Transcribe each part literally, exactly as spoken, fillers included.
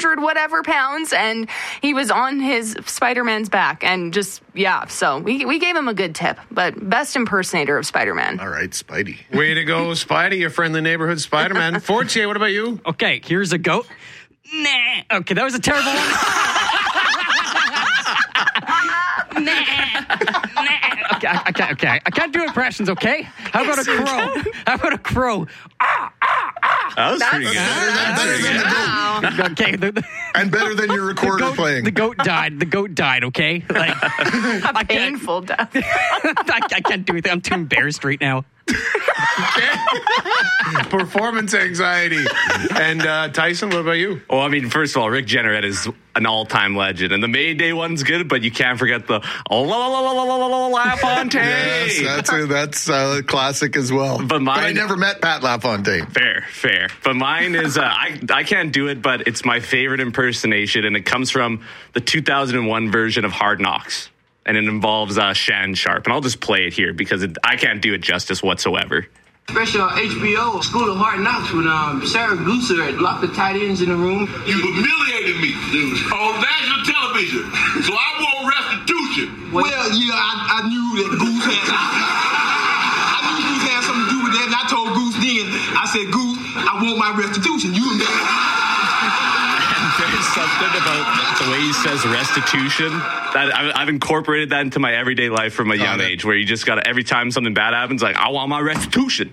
hundred whatever pounds, and he was on his Spider-Man's back, and just, yeah, so we we gave him a good tip, but best impersonator of Spider-Man. All right, Spidey. Way to go, Spidey, your friendly neighborhood Spider-Man. Fortier, what about you? Okay, here's a goat. Nah. Okay, that was a terrible one. nah. Nah. Okay, I, I can't, okay, I can't do impressions, okay? How about a crow? How about a crow? Ah, ah, ah. That was pretty good. Better than the goat. Okay, the, the, And better than your recorder the goat, playing. The goat died. The goat died, okay? Like, A painful death. I, I can't do it. I'm too embarrassed right now. Performance anxiety. And uh, Tyson, what about you? Well, I mean, first of all, Rick Jenneret is an all-time legend, and the Mayday one's good, but you can't forget the oh, la la la la la la la LaFontaine. Yes, that's a, that's a classic as well. But mine- I never met Pat LaFontaine. Fair, fair. But mine is, uh, I, I can't do it, but it's my favorite impersonation, and it comes from the two thousand one version of Hard Knocks, and it involves uh, Shannon Sharp. And I'll just play it here because it, I can't do it justice whatsoever. Especially on H B O, School of Hard Knocks, when um, Sarah Gooser had locked the tight ends in the room. You humiliated me on national television, so I want restitution. Well, yeah, I, I knew that Goose had I knew Goose had something to do with that, and I told Goose then, I said, Goose, I want my restitution. You There's something about the way he says restitution that I, I've incorporated that into my everyday life from a young it. age, where you just got to, every time something bad happens, like, I want my restitution.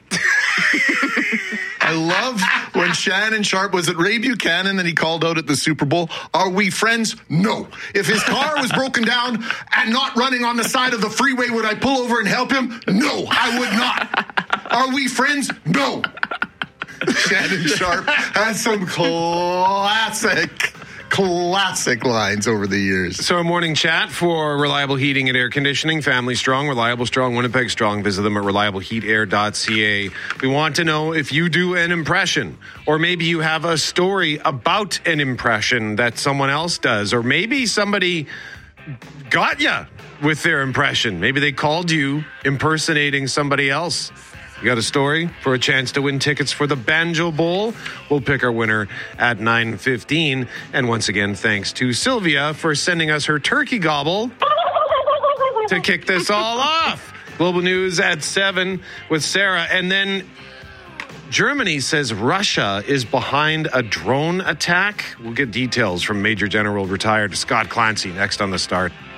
I love when Shannon Sharp, was it Ray Buchanan that he called out at the Super Bowl? Are we friends? No. If his car was broken down and not running on the side of the freeway, would I pull over and help him? No, I would not. Are we friends? No. Shannon Sharp has some classic, classic lines over the years. So a morning chat for Reliable Heating and Air Conditioning. Family Strong, Reliable Strong, Winnipeg Strong. Visit them at reliable heat air dot c a. We want to know if you do an impression, or maybe you have a story about an impression that someone else does, or maybe somebody got you with their impression. Maybe they called you impersonating somebody else. You got a story for a chance to win tickets for the Banjo Bowl? We'll pick our winner at nine fifteen. And once again, thanks to Sylvia for sending us her turkey gobble to kick this all off. Global News at seven with Sarah. And then Germany says Russia is behind a drone attack. We'll get details from Major General retired Scott Clancy next on The Start.